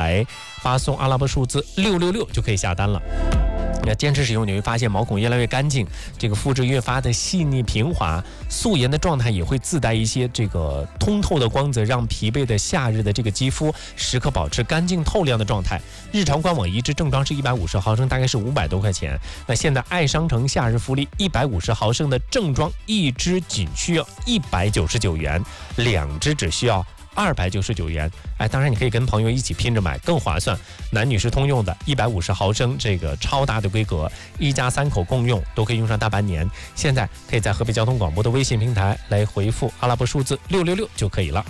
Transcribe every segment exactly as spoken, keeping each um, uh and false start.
来发送阿拉伯数字六六六就可以下单了。那坚持使用，你会发现毛孔越来越干净，这个肤质越发的细腻平滑，素颜的状态也会自带一些这个通透的光泽，让疲惫的夏日的这个肌肤时刻保持干净透亮的状态。日常官网一支正装是一百五十毫升，大概是五百多块钱。那现在爱商城夏日福利，一百五十毫升的正装一支仅需要一百九十九元，两支只需要二百九十九元。哎，当然你可以跟朋友一起拼着买，更划算。男女是通用的，一百五十毫升这个超大的规格，一家三口共用，都可以用上大半年。现在可以在河北交通广播的微信平台来回复阿拉伯数字六六六就可以了。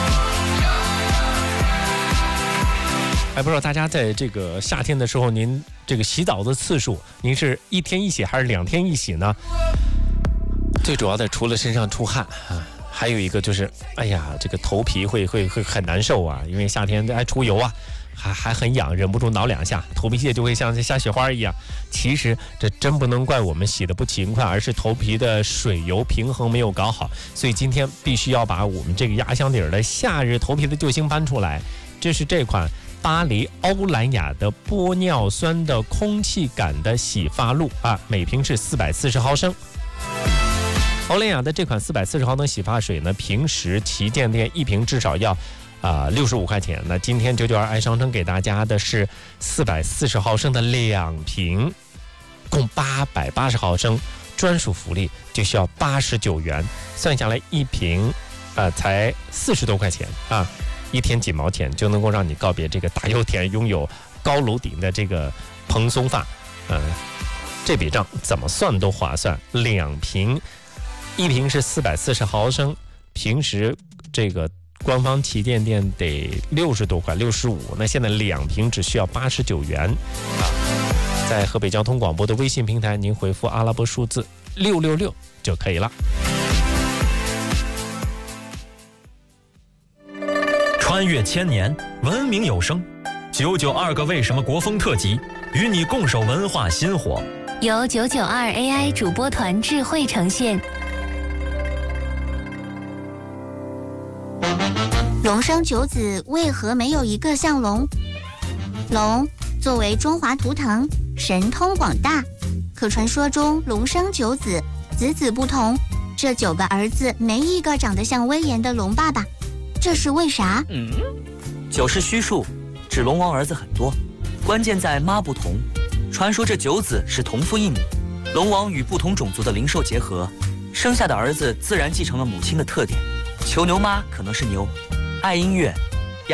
哎，不知道大家在这个夏天的时候，您这个洗澡的次数，您是一天一洗还是两天一洗呢？最主要的除了身上出汗啊，还有一个就是，哎呀，这个头皮会会会很难受啊，因为夏天爱出油啊，还还很痒，忍不住挠两下，头皮屑就会像下雪花一样。其实这真不能怪我们洗的不勤快，而是头皮的水油平衡没有搞好。所以今天必须要把我们这个压箱底儿的夏日头皮的救星搬出来，这是这款巴黎欧莱雅的玻尿酸的空气感的洗发露啊，每瓶是四百四十毫升。欧莱雅的这款四百四十毫升洗发水呢，平时旗舰店一瓶至少要啊六十五块钱。那今天九九二爱商城给大家的是四百四十毫升的两瓶，共八百八十毫升，专属福利就需要八十九元，算下来一瓶呃才四十多块钱啊，一天几毛钱就能够让你告别这个大油田，拥有高楼顶的这个蓬松发。嗯、呃，这笔账怎么算都划算，两瓶。一瓶是四百四十毫升，平时这个官方旗舰店得六十多块，六十五。那现在两瓶只需要八十九元啊！在河北交通广播的微信平台，您回复阿拉伯数字六六六就可以了。 穿越千年，文明有声，九九二个为什么国风特辑，与你共守文化新火， 由九九二 A I 主播团智慧呈现。 龙生九子为何没有一个像龙？龙作为中华图腾，神通广大，可传说中龙生九子，子子不同，这九个儿子没一个长得像威严的龙爸爸，这是为啥？ 嗯，九是虚数，指龙王儿子很多，关键在妈不同。传说这九子是同父异母，龙王与不同种族的灵兽结合，生下的儿子自然继承了母亲的特点。囚牛妈可能是牛，爱音乐